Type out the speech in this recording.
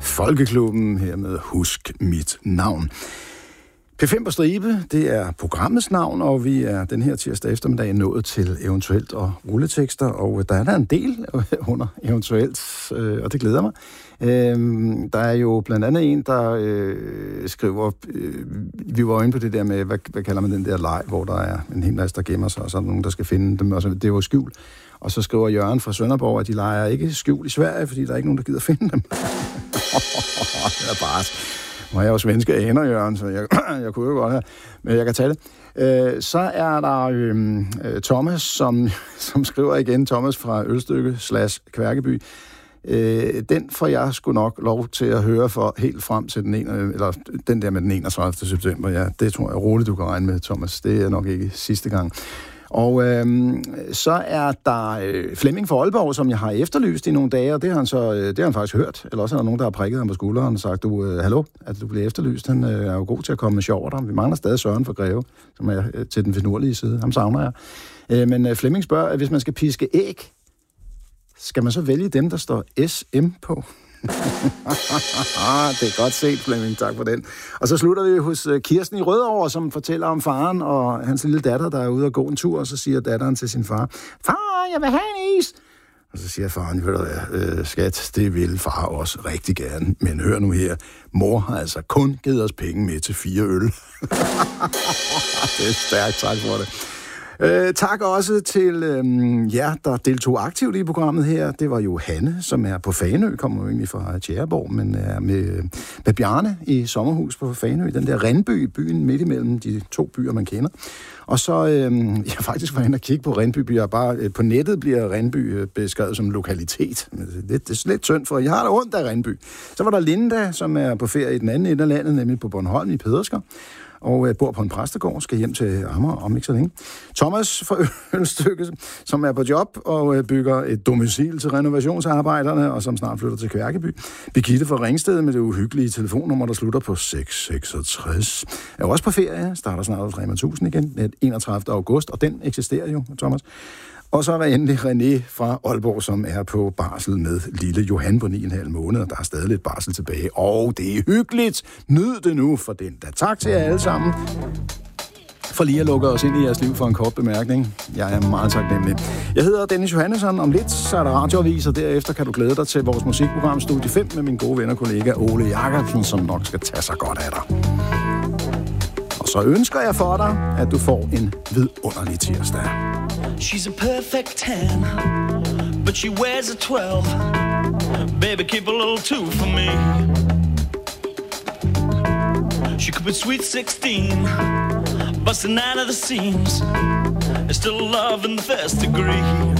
Folkeklubben her med Husk mit navn. P5 på stribe, det er programmets navn, og vi er den her tirsdag eftermiddag nået til eventuelt og rulletekster, og der er en del under eventuelt, og det glæder mig. Der er jo blandt andet en, der skriver, vi var inde på det der med, hvad kalder man den der leg, hvor der er en hel masse, der gemmer sig, og så er der nogen, der skal finde dem, og så, det er jo skjul. Og så skriver Jørgen fra Sønderborg, at de leger ikke skjul i Sverige, fordi der er ikke nogen, der gider finde dem. Det er bare... Nu er jeg jo svenske aner, Jørgen, så jeg kunne jo godt have, men jeg kan tage det. Så er der Thomas, som skriver igen, Thomas fra Ølstykke/Kværkeby. Den får jeg sgu nok lov til at høre for helt frem til den der med den 31. september. Ja, det tror jeg roligt, du kan regne med, Thomas. Det er nok ikke sidste gang. Og så er der Flemming fra Aalborg, som jeg har efterlyst i nogle dage, og det har han faktisk hørt. Eller også er der nogen, der har prikket ham på skulderen og sagt, hallo, at du bliver efterlyst. Han er jo god til at komme med sjov der. Vi mangler stadig Søren fra Greve, som er til den finurlige side. Ham savner jeg. Men Flemming spørger, at hvis man skal piske æg, skal man så vælge dem, der står SM på? Det er godt set, Flemming. Tak for den. Og så slutter vi hos Kirsten i Rødovre, som fortæller om faren og hans lille datter, der er ude og gå en tur, og så siger datteren til sin far, far, jeg vil have en is. Og så siger faren, ved du hvad, skat, det vil far også rigtig gerne. Men hør nu her, mor har altså kun givet os penge med til 4 øl. Det er stærkt, tak for det. Tak også til jer, der deltog aktivt i programmet her. Det var jo Hanne, som er på Fanø, kommer jo egentlig fra Tjæreborg, men er med Bjarne i sommerhus på Fanø, den der Rindby, byen midt imellem de 2 byer, man kender. Og så, jeg faktisk var inde og kigge på Rindby, på nettet bliver Rindby beskrevet som lokalitet. Det er lidt synd, for jeg har da ondt af Rindby. Så var der Linda, som er på ferie i den anden ende af landet, nemlig på Bornholm i Pedersker, og bor på en præstegård, skal hjem til Amager om ikke så længe. Thomas fra Ølstykke, som er på job og bygger et domicil til renovationsarbejderne, og som snart flytter til Kværkeby. Birgitte fra Ringsted med det uhyggelige telefonnummer, der slutter på 666. Er også på ferie, starter snart hos Rema 1000 igen, den 31. august, og den eksisterer jo, Thomas. Og så er der endelig René fra Aalborg, som er på barsel med lille Johan på 9,5 måneder. Der er stadig lidt barsel tilbage, og det er hyggeligt. Nyd det nu for den. Da tak til jer alle sammen for lige at lukke os ind i jeres liv for en kort bemærkning. Jeg er meget taknemmelig. Jeg hedder Dennis Johannesson. Om lidt så er der radioavis, og derefter kan du glæde dig til vores musikprogram Studie 5 med min gode ven og kollega Ole Jacobsen, som nok skal tage sig godt af dig. Og så ønsker jeg for dig, at du får en vidunderlig tirsdag. She's a perfect 10, but she wears a 12. Baby, keep a little 2 for me. She could be sweet 16, busting out of the seams. There's still love in the first degree.